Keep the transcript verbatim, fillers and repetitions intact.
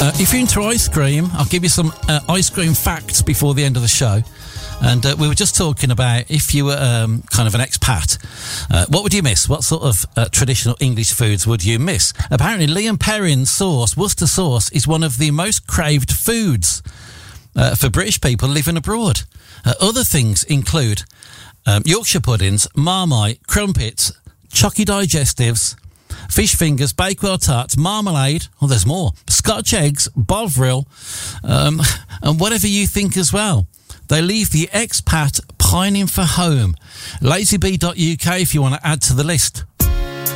Uh, if you're into ice cream, I'll give you some uh, ice cream facts before the end of the show. And uh, we were just talking about if you were um, kind of an expat, uh, what would you miss? What sort of uh, traditional English foods would you miss? Apparently, Liam Perrin sauce, Worcester sauce, is one of the most craved foods uh, for British people living abroad. Uh, other things include um, Yorkshire puddings, Marmite, crumpets, chocky digestives, fish fingers, Bakewell tarts, marmalade, oh, there's more, Scotch eggs, Bovril, um, and whatever you think as well. They leave the expat pining for home. Lazy bee dot U K if you want to add to the list.